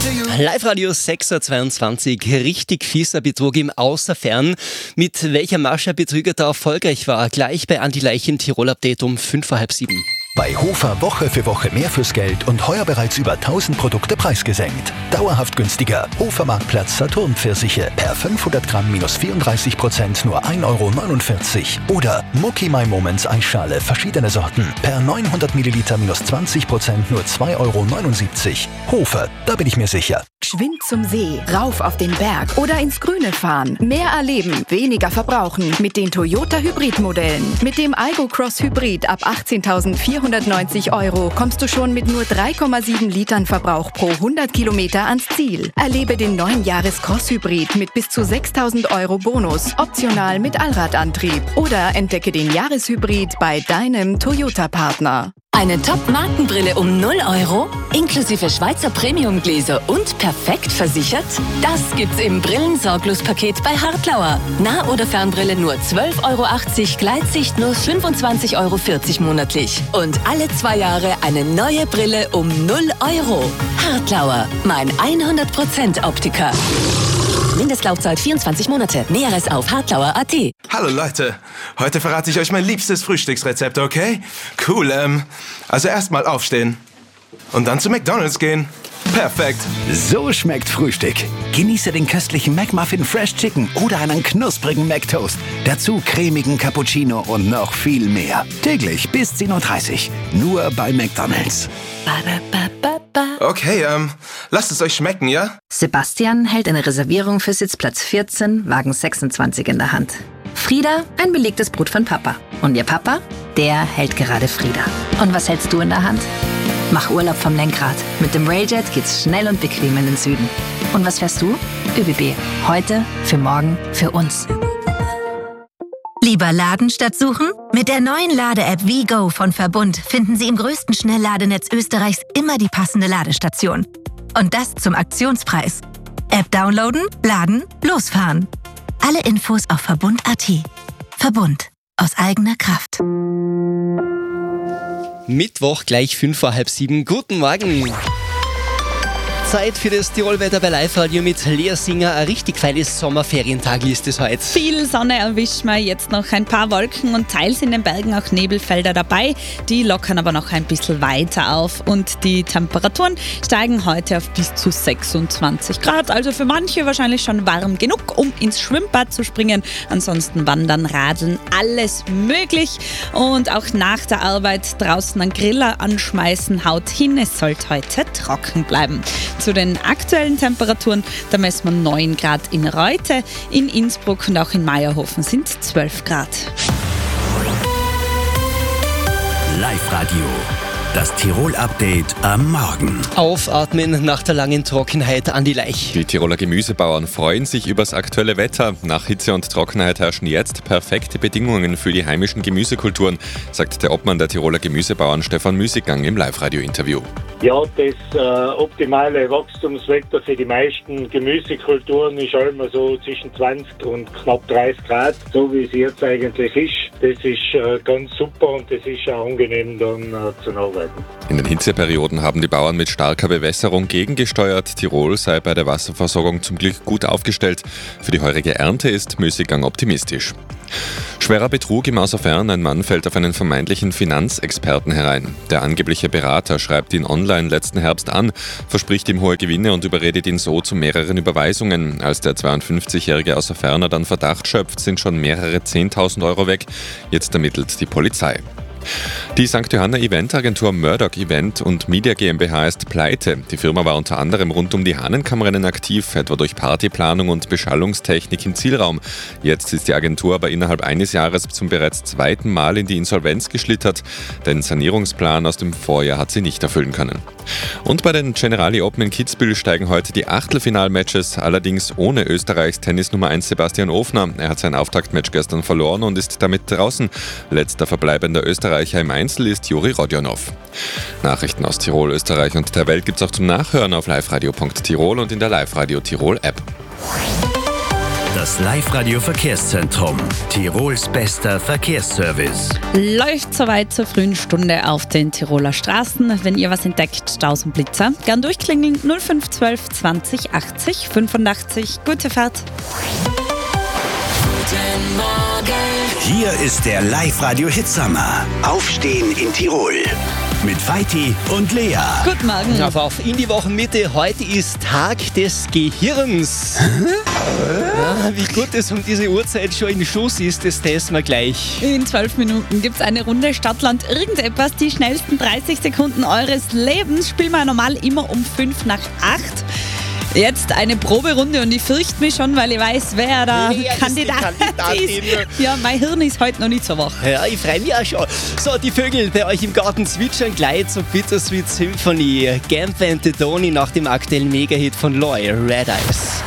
Live-Radio 6.22 Uhr, richtig fieser Betrug im Außerfern. Mit welcher Masche Betrüger da erfolgreich war, gleich bei Andi Leich im Tirol-Update um 6:05. Bei Hofer Woche für Woche mehr fürs Geld und heuer bereits über 1000 Produkte preisgesenkt. Dauerhaft günstiger. Hofer Marktplatz Saturn-Pfirsiche per 500 Gramm minus 34% nur 1,49 €. Oder Mucki My Moments Eisschale, verschiedene Sorten, per 900 Milliliter minus 20% nur 2,79 €. Hofer, da bin ich mir sicher. Geschwind zum See, rauf auf den Berg oder ins Grüne fahren. Mehr erleben, weniger verbrauchen mit den Toyota Hybrid-Modellen. Mit dem Aygo Cross Hybrid ab 18.490 € kommst du schon mit nur 3,7 Litern Verbrauch pro 100 Kilometer ans Ziel. Erlebe den neuen Jahres-Cross Hybrid mit bis zu 6.000 € Bonus, optional mit Allradantrieb. Oder entdecke den Jahreshybrid bei deinem Toyota-Partner. Eine Top-Markenbrille um 0 €, inklusive Schweizer Premium-Gläser und perfekt versichert? Das gibt's im Brillensorglos-Paket bei Hartlauer. Nah- oder Fernbrille nur 12,80 €, Gleitsicht nur 25,40 € monatlich. Und alle 2 Jahre eine neue Brille um 0 €. Hartlauer, mein 100% Optiker. Mindestlaufzeit 24 Monate. Näheres auf hartlauer.at. Hallo Leute, heute verrate ich euch mein liebstes Frühstücksrezept, okay? Cool, also erstmal aufstehen und dann zu McDonald's gehen. Perfekt. So schmeckt Frühstück. Genieße den köstlichen McMuffin Fresh Chicken oder einen knusprigen McToast. Dazu cremigen Cappuccino und noch viel mehr. Täglich bis 10:30 Uhr. Nur bei McDonald's. Okay, lasst es euch schmecken, ja? Sebastian hält eine Reservierung für Sitzplatz 14, Wagen 26 in der Hand. Frieda, ein belegtes Brot von Papa. Und ihr Papa, der hält gerade Frieda. Und was hältst du in der Hand? Mach Urlaub vom Lenkrad. Mit dem Railjet geht's schnell und bequem in den Süden. Und was fährst du? ÖBB. Heute, für morgen, für uns. Lieber laden statt suchen? Mit der neuen Lade-App WeGo von Verbund finden Sie im größten Schnellladenetz Österreichs immer die passende Ladestation. Und das zum Aktionspreis. App downloaden, laden, losfahren. Alle Infos auf Verbund.at. Verbund. Aus eigener Kraft. Mittwoch gleich 6:05. Guten Morgen. Zeit für das Tirolwetter bei Live-Radio mit Lea Singer. Ein richtig feines Sommerferientag ist es heute. Viel Sonne erwischen wir, jetzt noch ein paar Wolken und teils in den Bergen auch Nebelfelder dabei. Die lockern aber noch ein bisschen weiter auf und die Temperaturen steigen heute auf bis zu 26 Grad. Also für manche wahrscheinlich schon warm genug, um ins Schwimmbad zu springen. Ansonsten wandern, radeln, alles möglich. Und auch nach der Arbeit draußen einen Griller anschmeißen, haut hin. Es sollte heute trocken bleiben. Zu den aktuellen Temperaturen, da messen wir 9 Grad in Reute, in Innsbruck und auch in Meierhofen sind 12 Grad. Live-Radio. Das Tirol-Update am Morgen. Aufatmen nach der langen Trockenheit, Andi Leich. Die Tiroler Gemüsebauern freuen sich übers aktuelle Wetter. Nach Hitze und Trockenheit herrschen jetzt perfekte Bedingungen für die heimischen Gemüsekulturen, sagt der Obmann der Tiroler Gemüsebauern Stefan Müßiggang im Live-Radio-Interview. Ja, das optimale Wachstumswetter für die meisten Gemüsekulturen ist immer so zwischen 20 und knapp 30 Grad, so wie es jetzt eigentlich ist. Das ist ganz super und das ist auch angenehm dann zu arbeiten. In den Hitzeperioden haben die Bauern mit starker Bewässerung gegengesteuert. Tirol sei bei der Wasserversorgung zum Glück gut aufgestellt. Für die heurige Ernte ist Müßiggang optimistisch. Schwerer Betrug im Außerfern. Ein Mann fällt auf einen vermeintlichen Finanzexperten herein. Der angebliche Berater schreibt ihn online letzten Herbst an, verspricht ihm hohe Gewinne und überredet ihn so zu mehreren Überweisungen. Als der 52-jährige Außerferner dann Verdacht schöpft, sind schon mehrere 10.000 € weg. Jetzt ermittelt die Polizei. Die St. Johanna Eventagentur Murdoch Event und Media GmbH ist pleite. Die Firma war unter anderem rund um die Hahnenkammrennen aktiv, etwa durch Partyplanung und Beschallungstechnik im Zielraum. Jetzt ist die Agentur aber innerhalb eines Jahres zum bereits zweiten Mal in die Insolvenz geschlittert. Den Sanierungsplan aus dem Vorjahr hat sie nicht erfüllen können. Und bei den Generali Open in Kitzbühel steigen heute die Achtelfinalmatches, allerdings ohne Österreichs Tennis Nummer 1 Sebastian Ofner. Er hat sein Auftaktmatch gestern verloren und ist damit draußen. Letzter verbleibender Österreicher im Einzel ist Juri Rodionov. Nachrichten aus Tirol, Österreich und der Welt gibt's auch zum Nachhören auf liveradio.tirol und in der Live-Radio Tirol App. Das Live-Radio-Verkehrszentrum. Tirols bester Verkehrsservice. Läuft soweit zur frühen Stunde auf den Tiroler Straßen. Wenn ihr was entdeckt, Staus und Blitzer, gern durchklingeln 0512 20 80 85. Gute Fahrt. Guten Morgen. Hier ist der Live-Radio-Hitsommer. Aufstehen in Tirol. Mit Feiti und Lea. Guten Morgen. Auf in die Wochenmitte. Heute ist Tag des Gehirns. Ja, wie gut es um diese Uhrzeit schon in Schuss ist, das testen wir gleich. In 12 Minuten gibt es eine Runde Stadtland irgendetwas. Die schnellsten 30 Sekunden eures Lebens spielen wir normal immer um 5 nach 8. Jetzt eine Proberunde und ich fürchte mich schon, weil ich weiß, wer da Kandidat ist. Ja, mein Hirn ist heute noch nicht so wach. Ja, ich freue mich auch schon. So, die Vögel bei euch im Garten zwitschern gleich zur Bittersweet Symphony. Gamp and the Tony nach dem aktuellen Megahit von Loy, Red Eyes.